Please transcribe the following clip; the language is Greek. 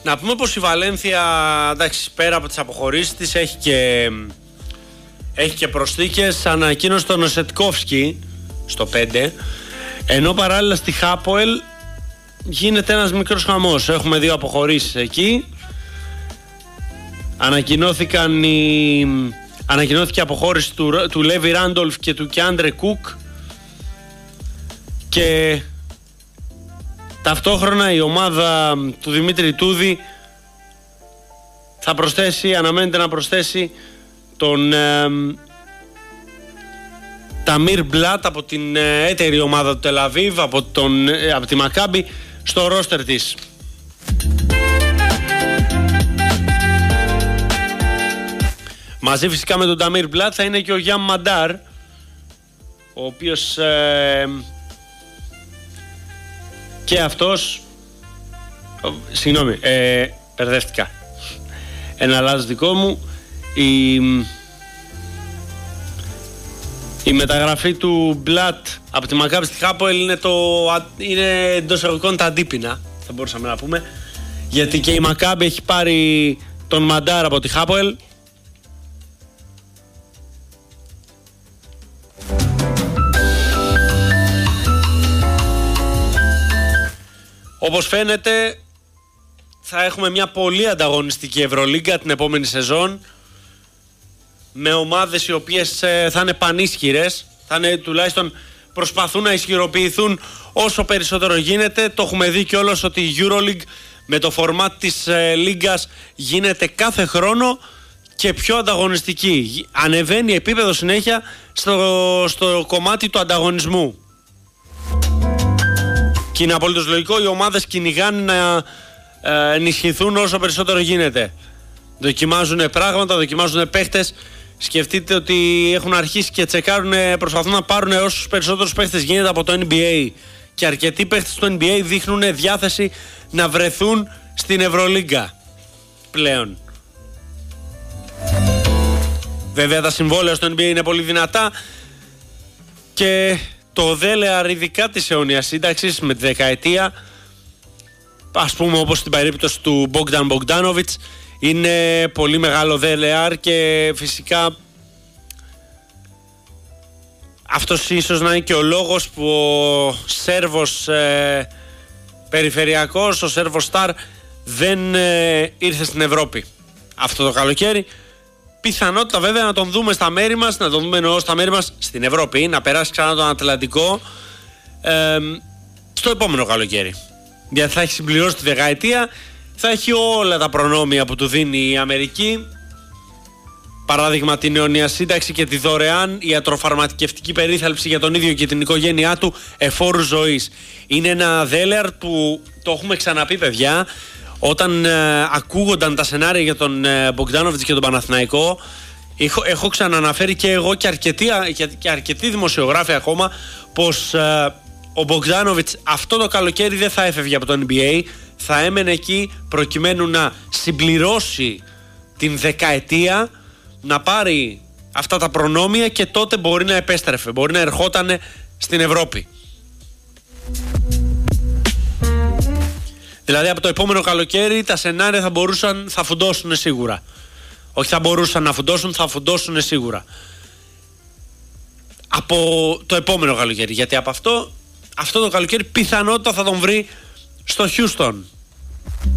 Να πούμε πως η Βαλένθια, εντάξει, πέρα από τις αποχωρήσεις της, έχει και προσθήκες. Ανακοίνωσε τον Οσετκόφσκι στο 5, ενώ παράλληλα στη Χάποελ γίνεται ένας μικρός χαμός. Έχουμε 2 αποχωρήσεις εκεί. Ανακοινώθηκε η αποχώρηση του Λέβι Ράντολφ και του Κιάντρε Κουκ, και ταυτόχρονα η ομάδα του Δημήτρη Τούδη αναμένεται να προσθέσει τον Ταμίρ Μπλάτ από την έτερη ομάδα του Τελαβίβ, από τη Μακάμπι, στο ρόστερ της. Μαζί φυσικά με τον Ταμίρ Μπλάτ θα είναι και ο Γιάν Μαντάρ, ο οποίος και αυτός, συγγνώμη, μπερδεύτηκα, ένα λάθος δικό μου. Η μεταγραφή του Μπλάτ από τη Μακάμπι στη Χάποελ είναι εντός εισαγωγικών τα αντίπεινα, θα μπορούσαμε να πούμε, γιατί και η Μακάμπι έχει πάρει τον Μαντάρ από τη Χάποελ. Όπως φαίνεται θα έχουμε μια πολύ ανταγωνιστική Ευρωλίγκα την επόμενη σεζόν, με ομάδες οι οποίες θα είναι πανίσχυρες, τουλάχιστον προσπαθούν να ισχυροποιηθούν όσο περισσότερο γίνεται. Το έχουμε δει κιόλας ότι η EuroLeague με το φορμάτ της Λίγκας γίνεται κάθε χρόνο και πιο ανταγωνιστική. Ανεβαίνει επίπεδο συνέχεια στο κομμάτι του ανταγωνισμού. Και είναι απολύτως λογικό, οι ομάδες κυνηγάνε να ενισχυθούν όσο περισσότερο γίνεται. Δοκιμάζουν πράγματα, δοκιμάζουν παίχτες. Σκεφτείτε ότι έχουν αρχίσει και προσπαθούν να πάρουν όσους περισσότερους παίχτες γίνεται από το NBA. Και αρκετοί παίχτες του NBA δείχνουν διάθεση να βρεθούν στην Ευρωλίγκα πλέον. Βέβαια τα συμβόλαια στο NBA είναι πολύ δυνατά και το δέλεαρ ειδικά της αιώνιας σύνταξης με τη δεκαετία, ας πούμε όπως στην περίπτωση του Μπόγκταν Μπογκντάνοβιτς, είναι πολύ μεγάλο δέλεαρ και φυσικά αυτός ίσως να είναι και ο λόγος που ο Σέρβος περιφερειακός, ο Σέρβος Σταρ δεν ήρθε στην Ευρώπη αυτό το καλοκαίρι. Πιθανότητα βέβαια να τον δούμε στα μέρη μας, να τον δούμε εννοώ στα μέρη μας στην Ευρώπη, να περάσει ξανά τον Ατλαντικό στο επόμενο καλοκαίρι. Γιατί θα έχει συμπληρώσει τη δεκαετία, θα έχει όλα τα προνόμια που του δίνει η Αμερική. Παράδειγμα την αιώνια σύνταξη και τη δωρεάν ιατροφαρμακευτική περίθαλψη για τον ίδιο και την οικογένειά του εφόρου ζωής. Είναι ένα δέλεαρ που το έχουμε ξαναπεί, παιδιά. Όταν ακούγονταν τα σενάρια για τον Μπογκντάνοβιτς και τον Παναθηναϊκό, έχω ξαναναφέρει και εγώ και αρκετοί δημοσιογράφοι ακόμα πως ο Μπογκντάνοβιτς αυτό το καλοκαίρι δεν θα έφευγε από το NBA, θα έμενε εκεί προκειμένου να συμπληρώσει την δεκαετία, να πάρει αυτά τα προνόμια και τότε μπορεί να επέστρεφε, μπορεί να ερχόταν στην Ευρώπη. Δηλαδή από το επόμενο καλοκαίρι τα σενάρια θα φουντώσουν σίγουρα. Όχι θα μπορούσαν να φουντώσουν, θα φουντώσουν σίγουρα. Από το επόμενο καλοκαίρι. Γιατί από αυτό το καλοκαίρι πιθανότητα θα τον βρει στο Χιούστον.